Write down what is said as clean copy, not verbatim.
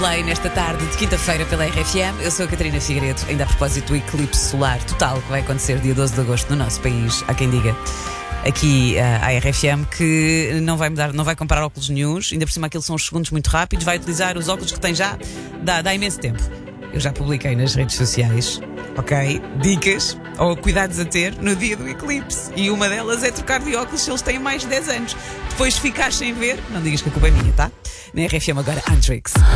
Coldplay nesta tarde de quinta-feira pela RFM. Eu sou a Catarina Figueiredo, ainda a propósito do eclipse solar total que vai acontecer dia 12 de agosto no nosso país. Há quem diga aqui à RFM que não vai mudar, não vai comprar óculos nenhuns, ainda por cima aqueles são os segundos muito rápidos, vai utilizar os óculos que tem já, dá imenso tempo. Eu já publiquei nas redes sociais, ok? Dicas ou cuidados a ter no dia do eclipse. E uma delas é trocar de óculos se eles têm mais de 10 anos. Depois de ficar sem ver, não digas que a culpa é minha, tá? Na RFM agora, Andrix.